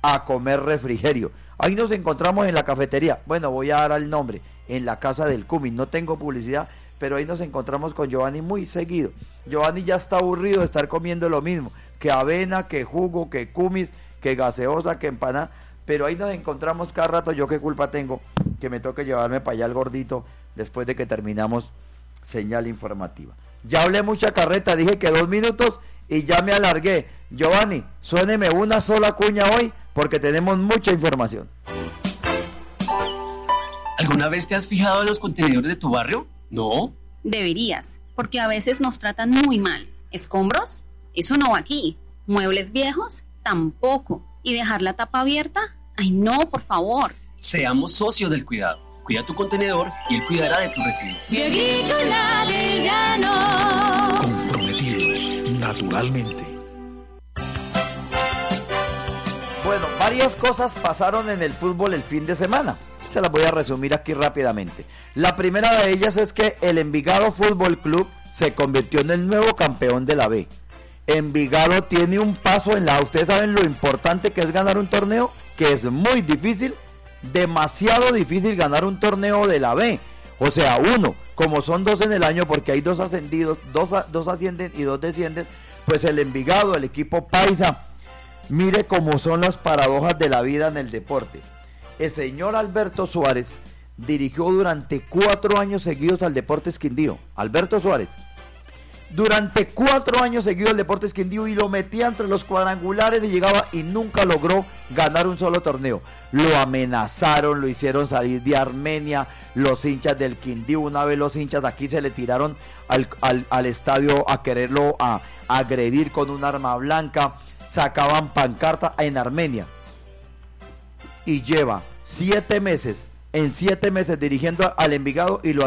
a comer refrigerio. Ahí nos encontramos en la cafetería, bueno, voy a dar el nombre, en la casa del Cumis, no tengo publicidad, pero ahí nos encontramos con Giovanni muy seguido. Giovanni ya está aburrido de estar comiendo lo mismo, que avena, que jugo, que Cumis, que gaseosa, que empanada, pero ahí nos encontramos cada rato. Yo qué culpa tengo que me toque llevarme para allá el gordito después de que terminamos señal informativa. Ya hablé mucha carreta, dije que 2 minutos y ya me alargué. Giovanni, suéneme una sola cuña hoy porque tenemos mucha información. ¿Alguna vez te has fijado en los contenedores de tu barrio? ¿No? Deberías, porque a veces nos tratan muy mal. ¿Escombros? Eso no va aquí. ¿Muebles viejos? Tampoco. ¿Y dejar la tapa abierta? Ay, no, por favor. Seamos socios del cuidado. Cuida tu contenedor y él cuidará de tu residuo. Agrícola del Llano. Comprometidos naturalmente. Bueno, varias cosas pasaron en el fútbol el fin de semana. Se las voy a resumir aquí rápidamente. La primera de ellas es que el Envigado Fútbol Club se convirtió en el nuevo campeón de la B. Envigado tiene un paso en la A. Ustedes saben lo importante que es ganar un torneo, que es muy difícil, demasiado difícil ganar un torneo de la B. O sea, uno, como son 2 en el año, porque hay 2 ascendidos, 2 ascienden y 2 descienden, pues el Envigado, el equipo paisa, mire cómo son las paradojas de la vida en el deporte. El señor Alberto Suárez dirigió durante 4 años seguidos al Deportes Quindío. Alberto Suárez, durante 4 años seguidos al Deportes Quindío, y lo metía entre los cuadrangulares y llegaba y nunca logró ganar un solo torneo. Lo amenazaron, lo hicieron salir de Armenia, los hinchas del Quindío. Una vez los hinchas de aquí se le tiraron al estadio a quererlo agredir con un arma blanca, sacaban pancarta en Armenia. Y lleva 7 meses, en 7 meses dirigiendo al Envigado y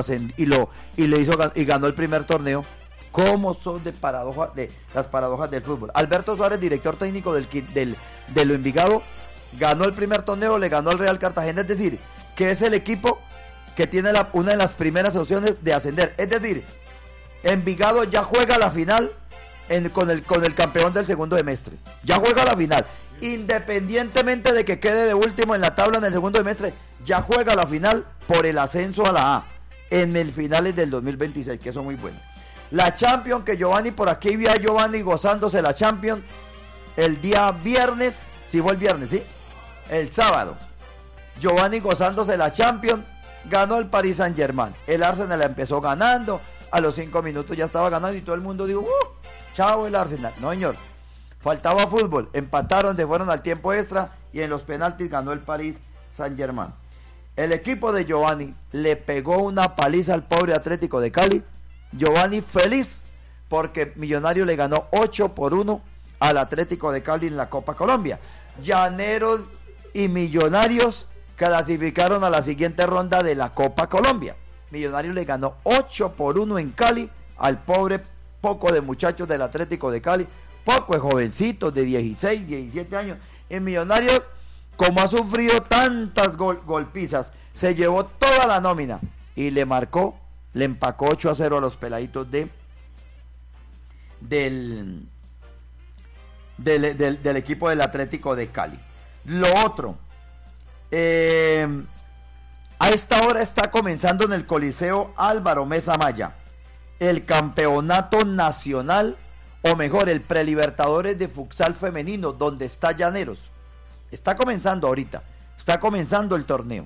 y ganó el primer torneo. ¿Cómo son de las paradojas del fútbol? Alberto Suárez, director técnico del Envigado, ganó el primer torneo, le ganó al Real Cartagena, es decir, que es el equipo que tiene una de las primeras opciones de ascender. Es decir, Envigado ya juega la final con el campeón del segundo semestre. Ya juega la final. Independientemente de que quede de último en la tabla en el segundo semestre, ya juega la final por el ascenso a la A en el finales del 2026, que eso es muy bueno. La Champions, que Giovanni, por aquí vi a Giovanni gozándose la Champions el día viernes, si fue el viernes, ¿sí? El sábado. Giovanni gozándose la Champions, ganó el Paris Saint-Germain. El Arsenal la empezó ganando, a los 5 minutos ya estaba ganando y todo el mundo dijo, chao el Arsenal. No, señor, faltaba fútbol, empataron, se fueron al tiempo extra y en los penaltis ganó el Paris Saint-Germain. El equipo de Giovanni le pegó una paliza al pobre Atlético de Cali. Giovanni feliz porque Millonario le ganó 8-1 al Atlético de Cali en la Copa Colombia. Llaneros y Millonarios clasificaron a la siguiente ronda de la Copa Colombia. Millonario le ganó 8-1 en Cali al pobre poco de muchachos del Atlético de Cali, poco de jovencitos de 16, 17 años. En Millonarios, como ha sufrido tantas golpizas, se llevó toda la nómina y le empacó 8-0 a los peladitos del equipo del Atlético de Cali. Lo otro, a esta hora está comenzando en el Coliseo Álvaro Mesa Maya el campeonato nacional, o mejor, el Prelibertadores de futsal femenino, donde está Llaneros. Está comenzando ahorita, está comenzando el torneo.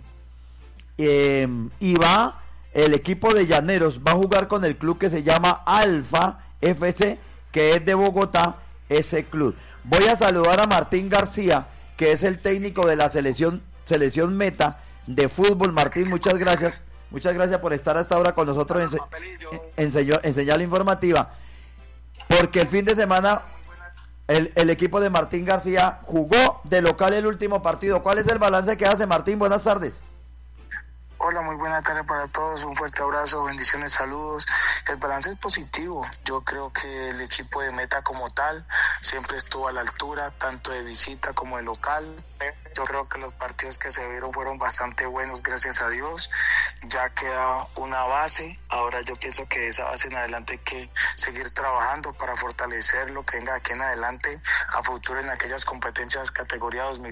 Y el equipo de Llaneros va a jugar con el club que se llama Alfa FC, que es de Bogotá, ese club. Voy a saludar a Martín García, que es el técnico de la selección Meta de fútbol. Martín, muchas gracias por estar hasta ahora con nosotros en señal informativa, porque el fin de semana el equipo de Martín García jugó de local el último partido. ¿Cuál es el balance que hace, Martín? Buenas tardes. Hola, muy buena tarde para todos, un fuerte abrazo, bendiciones, saludos. El balance es positivo, yo creo que el equipo de Meta como tal siempre estuvo a la altura, tanto de visita como de local. Yo creo que los partidos que se vieron fueron bastante buenos, gracias a Dios. Ya queda una base, ahora yo pienso que esa base en adelante hay que seguir trabajando para fortalecer lo que venga aquí en adelante a futuro en aquellas competencias categoría 2000.